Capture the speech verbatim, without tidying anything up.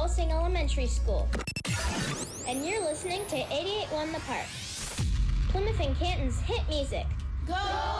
Pulsing Elementary School. And you're listening to eighty-eight point one The Park, Plymouth and Canton's hit music. Go!